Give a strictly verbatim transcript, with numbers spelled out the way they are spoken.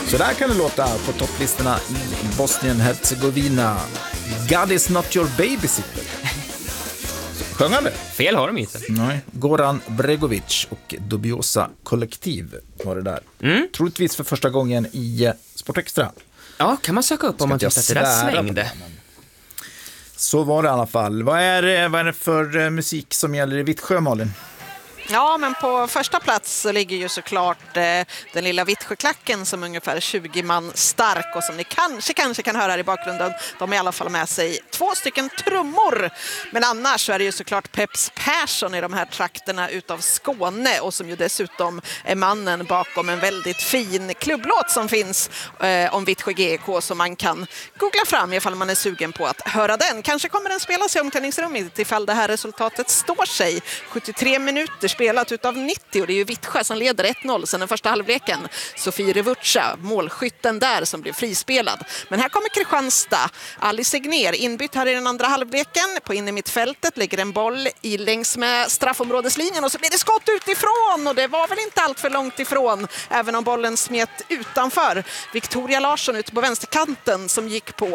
Så där kan det låta på topplistorna i Bosnien-Hercegovina. God is not your babysitter. Sjöng han det? Fel har de inte. Nej. Goran Bregovic och Dubiosa Kollektiv var det där. Mm. Troligtvis för första gången i Sport Extra. Ja, kan man söka upp om man tyckte att det där svängde. Så var det i alla fall. Vad är det, vad är det för musik som gäller i Vittsjö, Malin? Ja, men på första plats så ligger ju såklart eh, den lilla Vittsjöklacken som är ungefär tjugo man stark och som ni kanske, kanske kan höra här i bakgrunden. De har i alla fall med sig två stycken trummor. Men annars så är det ju såklart Peps Persson i de här trakterna utav Skåne och som ju dessutom är mannen bakom en väldigt fin klubblåt som finns eh, om Vittsjö G K som man kan googla fram ifall man är sugen på att höra den. Kanske kommer den spelas i omklädningsrummet ifall det här resultatet står sig. sjuttiotre minuter spelat utav nittio och det är ju Vittsjö som leder ett noll sen den första halvleken. Sofie Revuccia, målskytten där som blir frispelad. Men här kommer Kristianstad. Alice Egner inbytt här i den andra halvleken. På in i mittfältet lägger en boll i längs med straffområdeslinjen och så blir det skott utifrån och det var väl inte allt för långt ifrån även om bollen smet utanför. Victoria Larsson ute på vänsterkanten som gick på